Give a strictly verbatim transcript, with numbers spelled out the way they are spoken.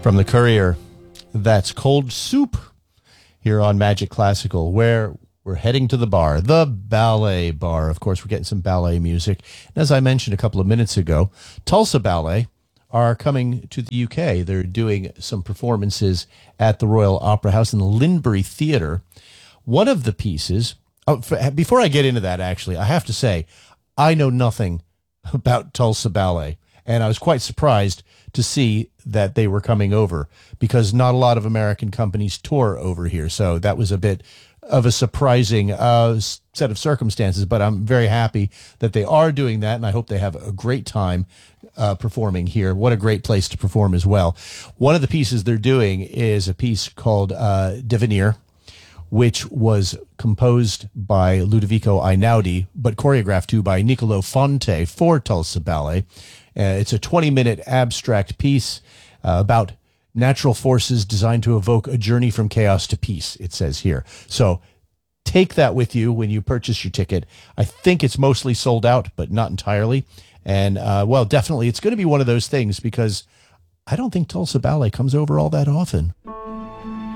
From the Courier, that's Cold Soup here on Magic Classical, where we're heading to the bar, the Ballet Bar. Of course, we're getting some ballet music. And as I mentioned a couple of minutes ago, Tulsa Ballet are coming to the U K. They're doing some performances at the Royal Opera House in the Linbury Theatre. One of the pieces, oh, for, before I get into that, actually, I have to say, I know nothing about Tulsa Ballet. And I was quite surprised to see that they were coming over because not a lot of American companies tour over here. So that was a bit of a surprising uh, set of circumstances, but I'm very happy that they are doing that. And I hope they have a great time uh, performing here. What a great place to perform as well. One of the pieces they're doing is a piece called uh, Devenir, which was composed by Ludovico Einaudi, but choreographed too by Niccolo Fonte for Tulsa Ballet. Uh, it's a twenty-minute abstract piece uh, about natural forces designed to evoke a journey from chaos to peace, it says here. So take that with you when you purchase your ticket. I think it's mostly sold out, but not entirely. And, uh, well, definitely it's going to be one of those things because I don't think Tulsa Ballet comes over all that often.